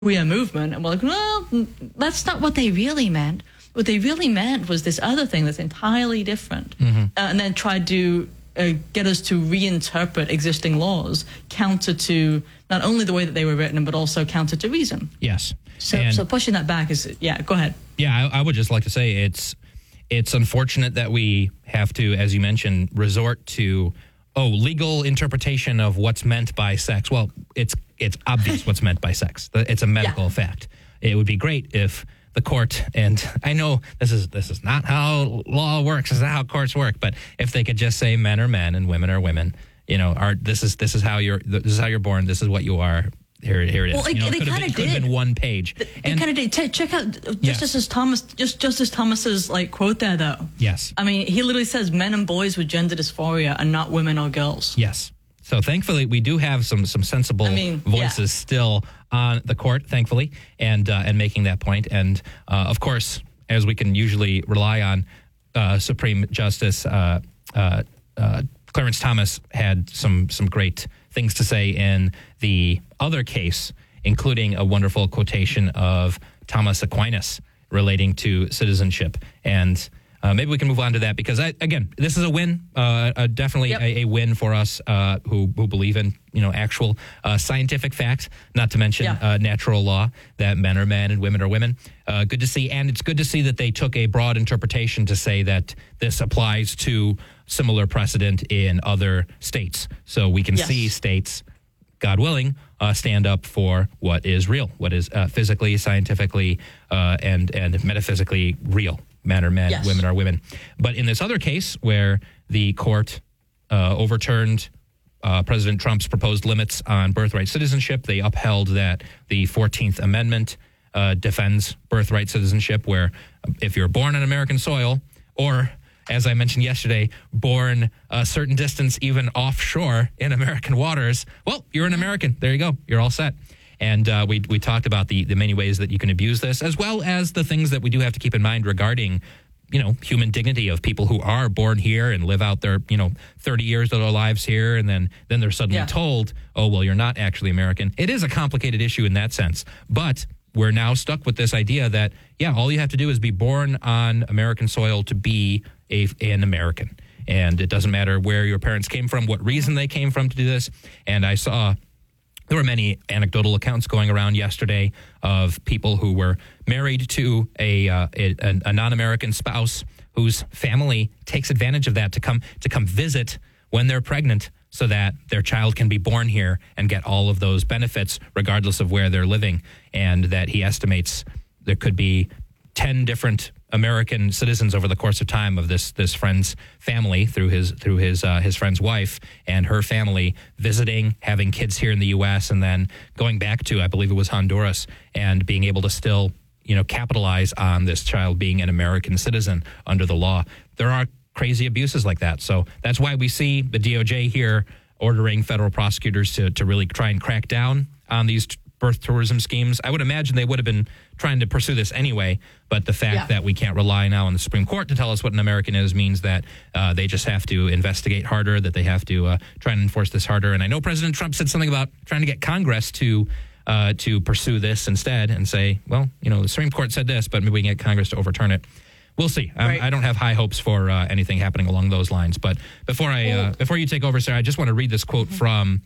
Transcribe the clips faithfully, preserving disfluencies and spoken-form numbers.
queer movement, and we're like, well, that's not what they really meant. What they really meant was this other thing that's entirely different, mm-hmm. uh, and then tried to uh, get us to reinterpret existing laws counter to not only the way that they were written, but also counter to reason. Yes. So, and so pushing that back is, yeah, go ahead. Yeah, I, I would just like to say it's it's unfortunate that we have to, as you mentioned, resort to, oh, legal interpretation of what's meant by sex. Well, it's it's obvious what's meant by sex. It's a medical yeah. fact. It would be great if the court, and I know this is this is not how law works, this is not how courts work, but if they could just say men are men and women are women, you know, are this is this is how you're this is how you're born, this is what you are. Here, here it is. Well, it, you know, they kind of did. Could have been one page. They, they kind of did. T- check out Justice yes. Thomas. Just Justice Thomas's like quote there, though. Yes. I mean, he literally says men and boys with gender dysphoria are not women or girls. Yes. So thankfully, we do have some some sensible I mean, voices yeah. still on the court, thankfully, and uh, and making that point. And uh, of course, as we can usually rely on, uh, Supreme Justice uh, uh, uh, Clarence Thomas had some some great things to say in the other case, including a wonderful quotation of Thomas Aquinas relating to citizenship. And uh, maybe we can move on to that because, I, again, this is a win, uh, uh, definitely yep. a, a win for us uh, who who believe in, you know, actual uh, scientific facts, not to mention yeah. uh, natural law, that men are men and women are women. Uh, good to see. And it's good to see that they took a broad interpretation to say that this applies to similar precedent in other states. So we can yes. see states, God willing, uh, stand up for what is real, what is uh, physically, scientifically, uh, and and metaphysically real. Men are men, yes. women are women. But in this other case where the court uh, overturned uh, President Trump's proposed limits on birthright citizenship, they upheld that the fourteenth Amendment uh, defends birthright citizenship, where if you're born on American soil or, as I mentioned yesterday, born a certain distance even offshore in American waters, well, you're an American. There you go. You're all set. And uh, we we talked about the, the many ways that you can abuse this, as well as the things that we do have to keep in mind regarding, you know, human dignity of people who are born here and live out their, you know, thirty years of their lives here. And then, then they're suddenly yeah. told, oh, well, you're not actually American. It is a complicated issue in that sense. But we're now stuck with this idea that, yeah, all you have to do is be born on American soil to be a, an American. And it doesn't matter where your parents came from, what reason they came from to do this. And I saw there were many anecdotal accounts going around yesterday of people who were married to a, uh, a, a non-American spouse whose family takes advantage of that to come to come visit when they're pregnant so that their child can be born here and get all of those benefits regardless of where they're living. And that he estimates there could be ten different American citizens over the course of time of this this friend's family through his through his uh, his friend's wife and her family visiting, having kids here in the U S, and then going back to, I believe it was Honduras, and being able to still, you know, capitalize on this child being an American citizen under the law. There are crazy abuses like that. So that's why we see the D O J here ordering federal prosecutors to to really try and crack down on these t- birth tourism schemes. I would imagine they would have been trying to pursue this anyway, but the fact yeah. that we can't rely now on the Supreme Court to tell us what an American is means that uh, they just have to investigate harder, that they have to uh, try and enforce this harder. And I know President Trump said something about trying to get Congress to uh, to pursue this instead and say, well, you know, the Supreme Court said this, but maybe we can get Congress to overturn it. We'll see. Right. I don't have high hopes for uh, anything happening along those lines. But before I uh, before you take over, Sarah, I just want to read this quote mm-hmm. from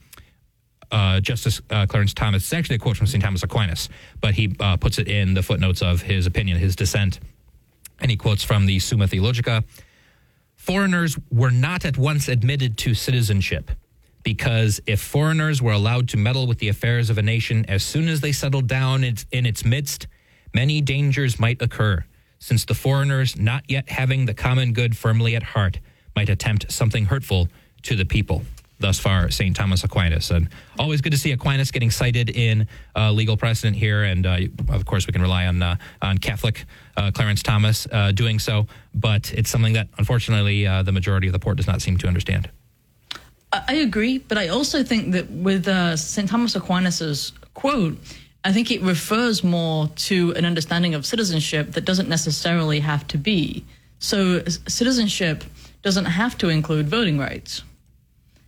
Uh, Justice uh, Clarence Thomas. It's actually a quote from Saint Thomas Aquinas, but he uh, puts it in the footnotes of his opinion, his dissent. And he quotes from the Summa Theologica: foreigners were not at once admitted to citizenship, because if foreigners were allowed to meddle with the affairs of a nation as soon as they settled down in its midst, many dangers might occur, since the foreigners, not yet having the common good firmly at heart, might attempt something hurtful to the people. Thus far, Saint Thomas Aquinas. And always good to see Aquinas getting cited in uh, legal precedent here. And, uh, of course, we can rely on uh, on Catholic uh, Clarence Thomas uh, doing so. But it's something that, unfortunately, uh, the majority of the port does not seem to understand. I agree, but I also think that with uh, Saint Thomas Aquinas' quote, I think it refers more to an understanding of citizenship that doesn't necessarily have to be. So citizenship doesn't have to include voting rights.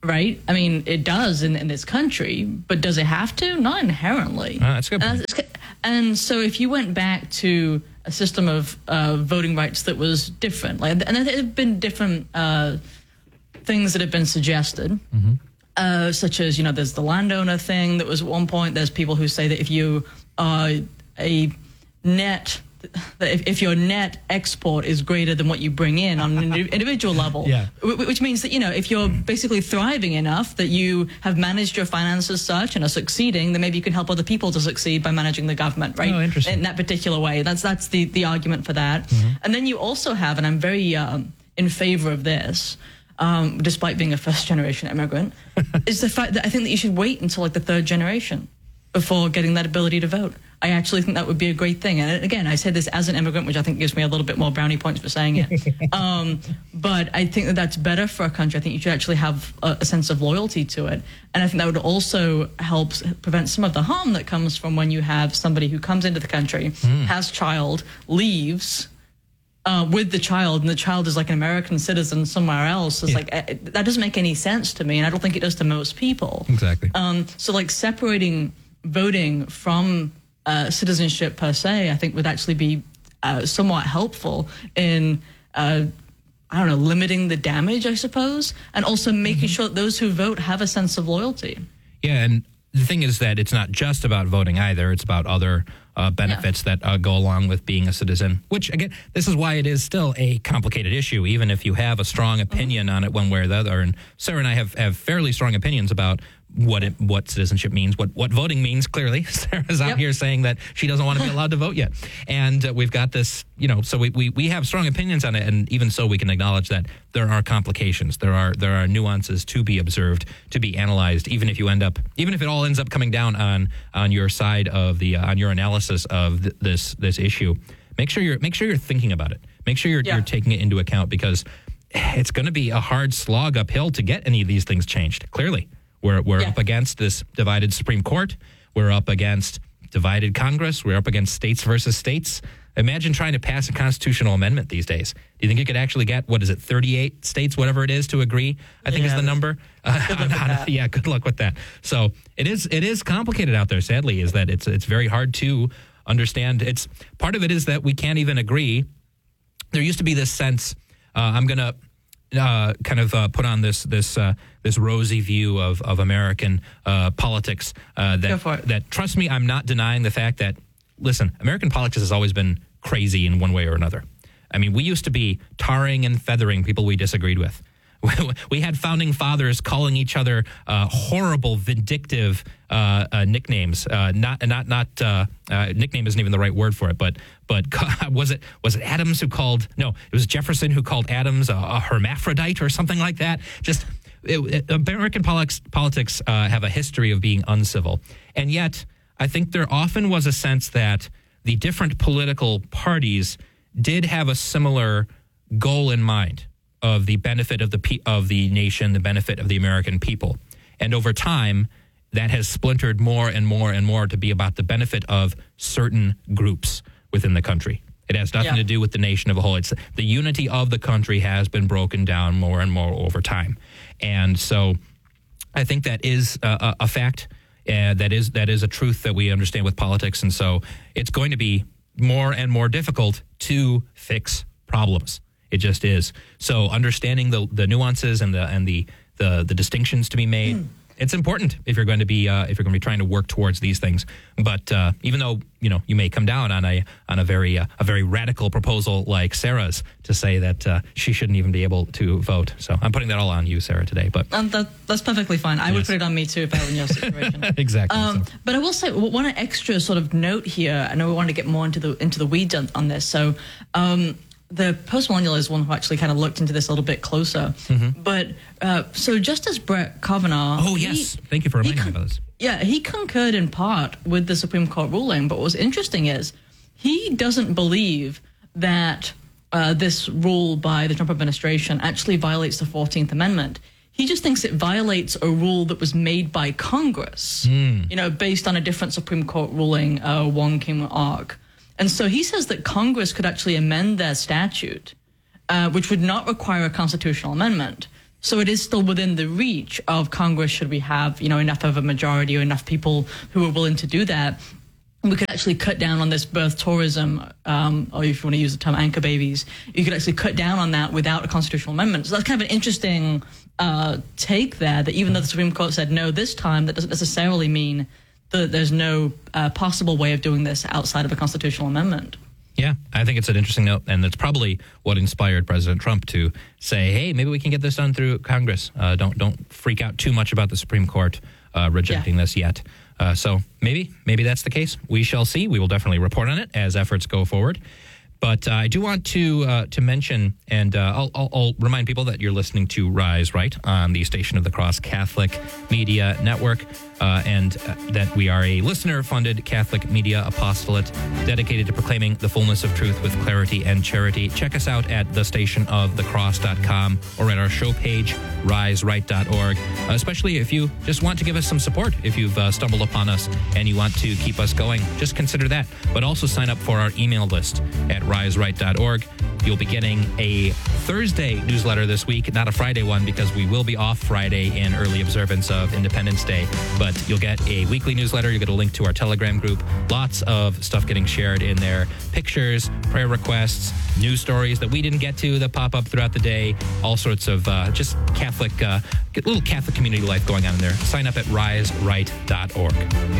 right? I mean, it does in, in this country, but does it have to? Not inherently. Uh, that's a good point. And, and so if you went back to a system of uh, voting rights that was different, like, and there have been different uh, things that have been suggested, mm-hmm. uh, such as, you know, there's the landowner thing that was at one point. There's people who say that if you are a net... that if, if your net export is greater than what you bring in on an individual level, yeah. which means that, you know, if you're basically thriving enough that you have managed your finances such and are succeeding, then maybe you can help other people to succeed by managing the government, right? Oh, interesting. In that particular way. That's that's the, the argument for that. Mm-hmm. And then you also have, and I'm very um, in favor of this, um, despite being a first-generation immigrant, is the fact that I think that you should wait until, like, the third generation before getting that ability to vote. I actually think that would be a great thing. And again, I say this as an immigrant, which I think gives me a little bit more brownie points for saying it. um, but I think that that's better for a country. I think you should actually have a, a sense of loyalty to it. And I think that would also help prevent some of the harm that comes from when you have somebody who comes into the country, mm. has child, leaves uh, with the child, and the child is like an American citizen somewhere else. It's yeah. like, uh, that doesn't make any sense to me. And I don't think it does to most people. Exactly. Um, so like separating voting from Uh, citizenship per se, I think would actually be uh, somewhat helpful in, uh, I don't know, limiting the damage, I suppose, and also making mm-hmm. sure that those who vote have a sense of loyalty. Yeah, and the thing is that it's not just about voting either. It's about other uh, benefits yeah. that uh, go along with being a citizen, which, again, this is why it is still a complicated issue, even if you have a strong opinion mm-hmm. on it one way or the other. And Sarah and I have, have fairly strong opinions about what it, what citizenship means, what, what voting means, clearly. Sarah's out yep. here saying that she doesn't want to be allowed to vote yet. And uh, we've got this, you know, so we, we, we have strong opinions on it, and even so we can acknowledge that there are complications. There are there are nuances to be observed, to be analyzed, even if you end up, even if it all ends up coming down on on your side of the, uh, on your analysis of th- this this issue. Make sure you're, make sure you're thinking about it. Make sure you're, yeah. you're taking it into account, because it's going to be a hard slog uphill to get any of these things changed, clearly. We're we're yeah. up against this divided Supreme Court. We're up against divided Congress. We're up against states versus states. Imagine trying to pass a constitutional amendment these days. Do you think you could actually get, what is it, thirty-eight states, whatever it is, to agree, I think yeah, is the number? Uh, on, on, yeah, good luck with that. So it is it is complicated out there, sadly, is that it's it's very hard to understand. It's part of it is that we can't even agree. There used to be this sense, uh, I'm going to Uh, kind of uh, put on this this uh, this rosy view of of American uh, politics. Uh, that that trust me, I'm not denying the fact that, listen, American politics has always been crazy in one way or another. I mean, we used to be tarring and feathering people we disagreed with. We had founding fathers calling each other uh, horrible, vindictive uh, uh, nicknames. Uh, not, not, not. Uh, uh, nickname isn't even the right word for it. But, but was it was it Adams who called? No, it was Jefferson who called Adams a, a hermaphrodite or something like that. Just it, it, American politics, politics uh, have a history of being uncivil, and yet I think there often was a sense that the different political parties did have a similar goal in mind, of the benefit of the pe- of the nation, the benefit of the American people. And over time, that has splintered more and more and more to be about the benefit of certain groups within the country. It has nothing yeah. to do with the nation of a whole. It's the unity of the country has been broken down more and more over time. And so I think that is a, a fact. Uh, that is that is a truth that we understand with politics. And so it's going to be more and more difficult to fix problems. It just is. So understanding the the nuances and the and the the, the distinctions to be made, mm. it's important if you're going to be uh, if you're going to be trying to work towards these things. But uh, even though, you know, you may come down on a on a very uh, a very radical proposal like Sarah's to say that uh, she shouldn't even be able to vote. So I'm putting that all on you, Sarah, today. But um, that, that's perfectly fine. I yes. would put it on me too if I were in your situation. Exactly. Um, so. But I will say one extra sort of note here. I know we want to get more into the into the weeds on, on this. So. Um, The postmillennial is one who actually kind of looked into this a little bit closer. Mm-hmm. But uh, so Justice Brett Kavanaugh... Oh, yes. He, Thank you for reminding con- me about this. Yeah, he concurred in part with the Supreme Court ruling. But what's interesting is he doesn't believe that uh, this rule by the Trump administration actually violates the fourteenth Amendment. He just thinks it violates a rule that was made by Congress, mm. you know, based on a different Supreme Court ruling, uh, Wong Kim Ark. And so he says that Congress could actually amend their statute, uh, which would not require a constitutional amendment, So it is still within the reach of Congress, should we have, you know, enough of a majority or enough people who are willing to do that. We could actually cut down on this birth tourism, um, or if you want to use the term anchor babies, you could actually cut down on that without a constitutional amendment. So that's kind of an interesting uh, take there, that even though the Supreme Court said no this time, that doesn't necessarily mean that there's no uh, possible way of doing this outside of a constitutional amendment. Yeah, I think it's an interesting note, and that's probably what inspired President Trump to say, hey, maybe we can get this done through Congress. Uh, don't don't freak out too much about the Supreme Court uh, rejecting yeah. this yet. Uh, so maybe, maybe that's the case. We shall see. We will definitely report on it as efforts go forward. But uh, I do want to uh, to mention, and uh, I'll, I'll, I'll remind people that you're listening to Rise Right on the Station of the Cross Catholic Media Network, uh, and uh, that we are a listener-funded Catholic media apostolate dedicated to proclaiming the fullness of truth with clarity and charity. Check us out at the station of the cross dot com or at our show page, rise right dot org, uh, especially if you just want to give us some support. If you've uh, stumbled upon us and you want to keep us going, just consider that. But also sign up for our email list at rise right dot org. You'll be getting a Thursday newsletter this week, not a Friday one, because we will be off Friday in early observance of Independence Day. But you'll get a weekly newsletter. You'll get a link to our Telegram group. Lots of stuff getting shared in there. Pictures, prayer requests, news stories that we didn't get to that pop up throughout the day. All sorts of uh, just Catholic, uh, little Catholic community life going on in there. Sign up at rise right dot org.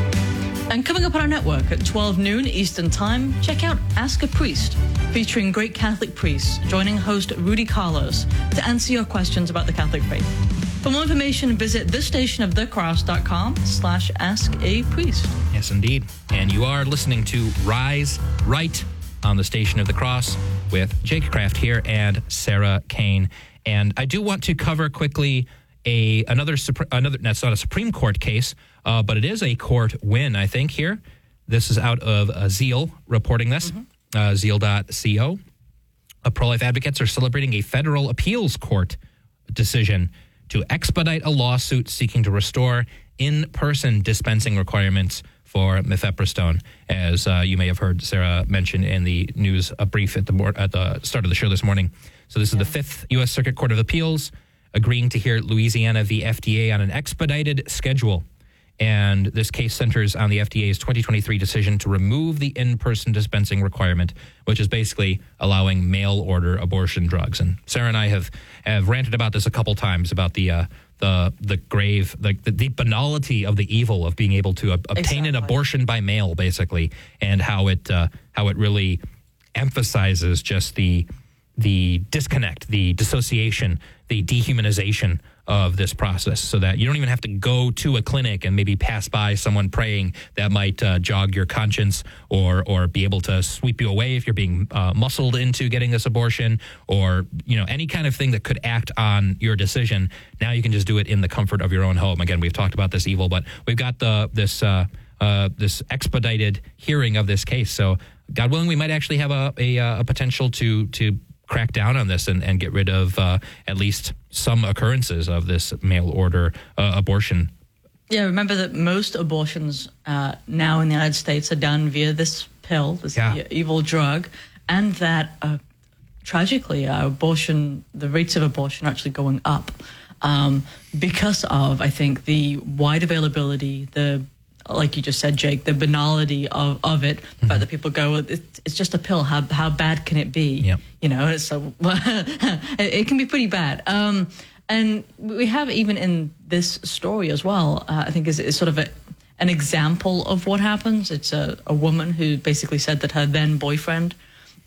And coming up on our network at twelve noon Eastern Time, check out Ask a Priest, featuring great Catholic priests, joining host Rudy Carlos to answer your questions about the Catholic faith. For more information, visit thestationofthecross.com slash ask a priest. Yes, indeed. And you are listening to Rise Right on the Station of the Cross with Jake Kraft here and Sarah Kane. And I do want to cover quickly a another, another that's not a Supreme Court case, uh, but it is a court win, I think, here. This is out of uh, Zeal reporting this, mm-hmm. uh, zeal dot co. Uh, pro-life advocates are celebrating a federal appeals court decision to expedite a lawsuit seeking to restore in-person dispensing requirements for mifepristone. As uh, you may have heard Sarah mention in the news a brief at the mor- at the start of the show this morning. So this is yeah. the Fifth U S Circuit Court of Appeals agreeing to hear Louisiana v. F D A on an expedited schedule. And this case centers on the F D A's twenty twenty-three decision to remove the in-person dispensing requirement, which is basically allowing mail-order abortion drugs. And Sarah and I have, have ranted about this a couple times, about the uh, the the grave, the, the, the banality of the evil of being able to ob- obtain exactly. an abortion by mail, basically, and how it uh, how it really emphasizes just the the disconnect, the dissociation, the dehumanization of this process, so that you don't even have to go to a clinic and maybe pass by someone praying that might uh, jog your conscience, or or be able to sweep you away if you're being uh, muscled into getting this abortion, or you know any kind of thing that could act on your decision. Now you can just do it in the comfort of your own home. Again, we've talked about this evil, but we've got the this uh, uh, this expedited hearing of this case. So God willing, we might actually have a a, a potential to to crack down on this and, and get rid of uh, at least some occurrences of this mail order uh, abortion. Yeah, remember that most abortions uh, now in the United States are done via this pill, this yeah. e- evil drug, and that uh, tragically uh, abortion, the rates of abortion are actually going up um, because of, I think, the wide availability, the like you just said, Jake, the banality of, of it, the mm-hmm. fact that people go, it's, it's just a pill. How how bad can it be? Yep. You know, so it, it can be pretty bad. Um, and we have even in this story as well, uh, I think is, is sort of a, an example of what happens. It's a, a woman who basically said that her then boyfriend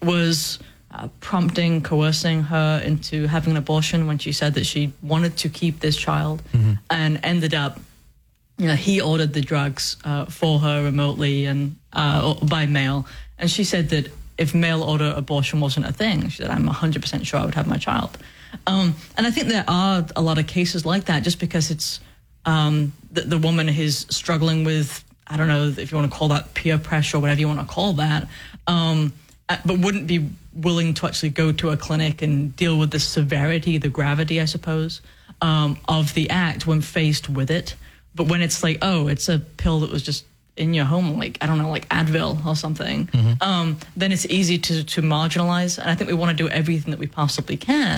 was uh, prompting, coercing her into having an abortion when she said that she wanted to keep this child, mm-hmm. and ended up, you know, he ordered the drugs uh, for her remotely and uh, or by mail. And she said that if mail order abortion wasn't a thing, she said, I'm one hundred percent sure I would have my child. Um, and I think there are a lot of cases like that, just because it's um, the, the woman is struggling with, I don't know if you want to call that peer pressure or whatever you want to call that, um, but wouldn't be willing to actually go to a clinic and deal with the severity, the gravity, I suppose, um, of the act when faced with it. But when it's like, oh, it's a pill that was just in your home, like, I don't know, like Advil or something, mm-hmm. um, then it's easy to, to marginalize. And I think we want to do everything that we possibly can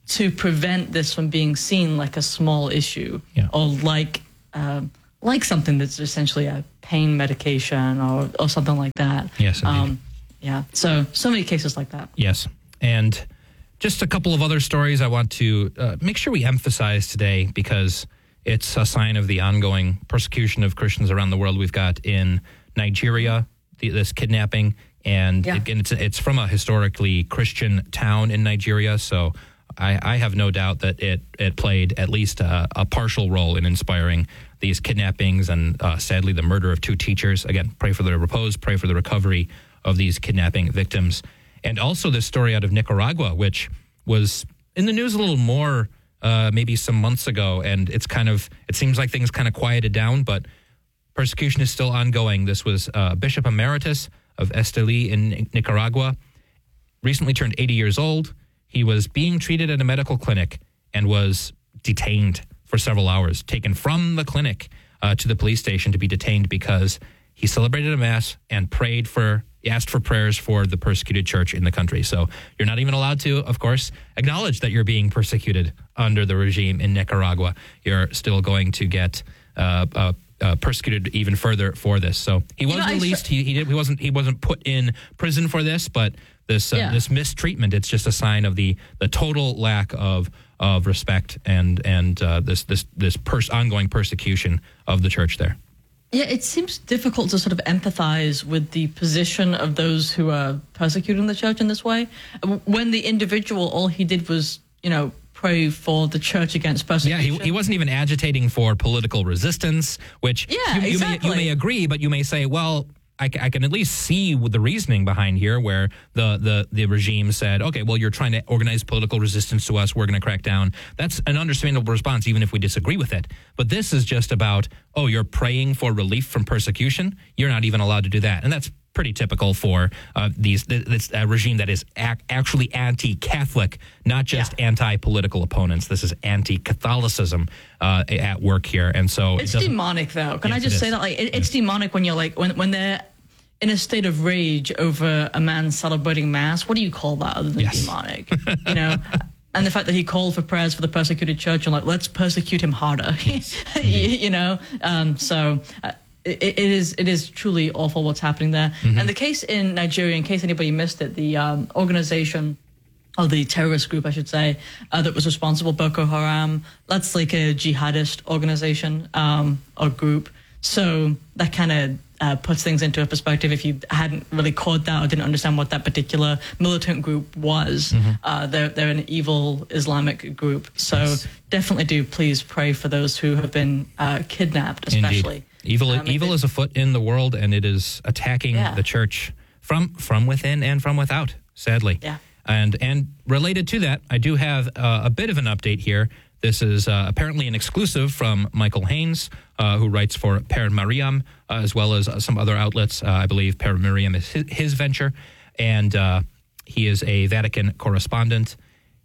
to prevent this from being seen like a small issue Yeah. or like um, like something that's essentially a pain medication or, or something like that. Yes, indeed. Um, yeah. So, so many cases like that. Yes. And just a couple of other stories I want to uh, make sure we emphasize today because it's a sign of the ongoing persecution of Christians around the world. We've got in Nigeria, the, this kidnapping, and Yeah. it, it's, it's from a historically Christian town in Nigeria. So I, I have no doubt that it, it played at least a, a partial role in inspiring these kidnappings and uh, sadly the murder of two teachers. Again, pray for their repose, pray for the recovery of these kidnapping victims. And also this story out of Nicaragua, which was in the news a little more uh, maybe some months ago. And it's kind of, it seems like things kind of quieted down, but persecution is still ongoing. This was uh, Bishop Emeritus of Esteli in Nicaragua, recently turned eighty years old. He was being treated at a medical clinic and was detained for several hours, taken from the clinic uh, to the police station to be detained because he celebrated a mass and prayed for, asked for prayers for the persecuted church in the country. So you're not even allowed to, of course, acknowledge that you're being persecuted under the regime in Nicaragua. You're still going to get uh, uh, uh, persecuted even further for this. So he was You know, I released. sure- He, he, did, he wasn't he wasn't put in prison for this, but this uh, Yeah. this mistreatment, it's just a sign of the the total lack of of respect and and uh, this this this pers- ongoing persecution of the church there. Yeah, it seems difficult to sort of empathize with the position of those who are persecuting the church in this way. When the individual, all he did was, you know, pray for the church against Yeah, persecution. he, he wasn't even agitating for political resistance, which Yeah, you, you, exactly. may, you may agree, but you may say, well, I, ca- I can at least see with the reasoning behind here where the, the, the regime said, okay, well, you're trying to organize political resistance to us. We're going to crack down. That's an understandable response, even if we disagree with it. But this is just about, oh, you're praying for relief from persecution. You're not even allowed to do that. And that's pretty typical for uh, these this uh, regime that is ac- actually anti-Catholic, not just Yeah. anti-political opponents. This is anti-Catholicism uh, at work here. And so It's it doesn't- demonic, though. Can Yes, I just it say is. that? Like, it, it's demonic when you're like when when they're in a state of rage over a man celebrating mass. What do you call that other than Yes. demonic? You know. And the fact that he called for prayers for the persecuted church, and like, let's persecute him harder. you, you know. Um, so. Uh, It, it is it is truly awful what's happening there. Mm-hmm. And the case in Nigeria, in case anybody missed it, the um, organization, or the terrorist group, I should say, uh, that was responsible, Boko Haram, that's like a jihadist organization um, or group. So that kind of uh, puts things into a perspective if you hadn't really caught that or didn't understand what that particular militant group was. Mm-hmm. Uh, they're, they're an evil Islamic group. So Yes. definitely do please pray for those who have been uh, kidnapped, especially. Indeed. Evil, Um, evil it- is afoot in the world, and it is attacking Yeah. the church from from within and from without, sadly. Yeah. And and related to that, I do have uh, a bit of an update here. This is uh, apparently an exclusive from Michael Haynes, uh, who writes for Per Mariam, uh, as well as uh, some other outlets. Uh, I believe Per Mariam is his, his venture, and uh, he is a Vatican correspondent.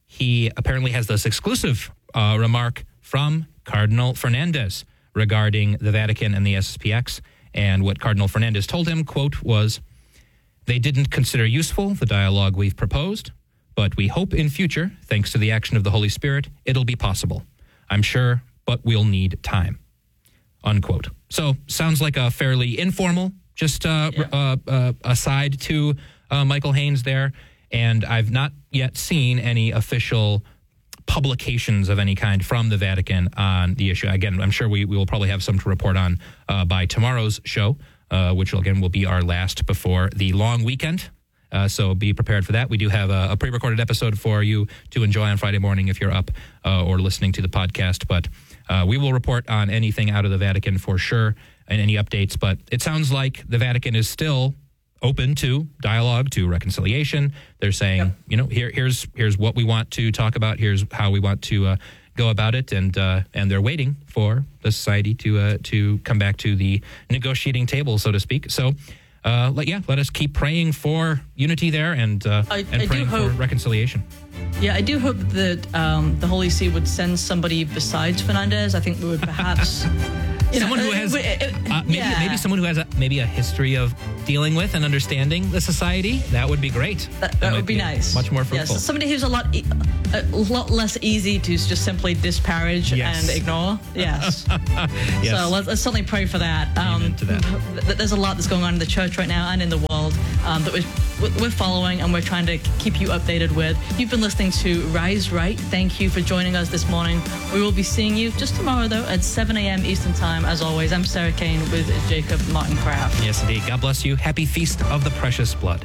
He apparently has this exclusive uh, remark from Cardinal Fernandez regarding the Vatican and the S S P X. And what Cardinal Fernandez told him, quote, was, "They didn't consider useful the dialogue we've proposed, but we hope in future, thanks to the action of the Holy Spirit, it'll be possible. I'm sure, but we'll need time." Unquote. So sounds like a fairly informal, just uh, Yeah. uh, uh, aside to uh, Michael Haynes there. And I've not yet seen any official publications of any kind from the Vatican on the issue. Again, I'm sure we, we will probably have some to report on uh, by tomorrow's show, uh, which again will be our last before the long weekend. Uh, so be prepared for that. We do have a, a pre-recorded episode for you to enjoy on Friday morning if you're up uh, or listening to the podcast. But uh, we will report on anything out of the Vatican for sure and any updates. But it sounds like the Vatican is still open to dialogue, to reconciliation. They're saying, Yep. you know, here, here's here's what we want to talk about. Here's how we want to uh, go about it, and uh, and they're waiting for the society to uh, to come back to the negotiating table, so to speak. So, uh, let, yeah, let us keep praying for unity there and uh, I- and I do praying for hope- reconciliation. Yeah, I do hope that um, the Holy See would send somebody besides Fernandez. I think we would perhaps You know, someone who uh, has uh, uh, maybe yeah. maybe someone who has a, maybe a history of dealing with and understanding the society. That would be great. That, that might would be, nice. Much more Yes, fruitful. somebody who's a lot, e- a lot less easy to just simply disparage Yes. and ignore. Yes. Yes. So let's, let's certainly pray for that. Amen to that. th- There's a lot that's going on in the church right now and in the world um, that we're, we're following and we're trying to keep you updated with. You've been listening to Rise Right. Thank you for joining us this morning. We will be seeing you just tomorrow, though, at seven a.m. Eastern Time. As always, I'm Sarah Kane with Jacob Martin Kraft. Yes, indeed. God bless you. Happy Feast of the Precious Blood.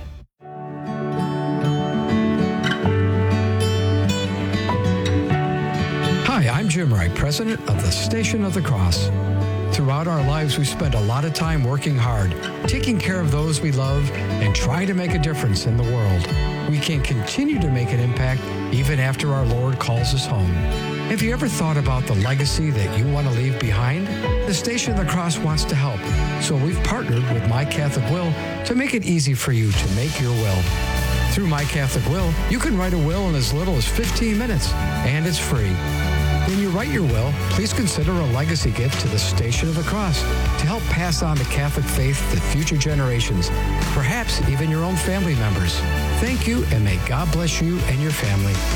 Hi, I'm Jim Wright, president of the Station of the Cross. Throughout our lives, we spend a lot of time working hard, taking care of those we love, and trying to make a difference in the world. We can continue to make an impact even after our Lord calls us home. Have you ever thought about the legacy that you want to leave behind? The Station of the Cross wants to help, so we've partnered with My Catholic Will to make it easy for you to make your will. Through My Catholic Will, you can write a will in as little as fifteen minutes, and it's free. When you write your will, please consider a legacy gift to the Station of the Cross to help pass on the Catholic faith to future generations, perhaps even your own family members. Thank you, and may God bless you and your family.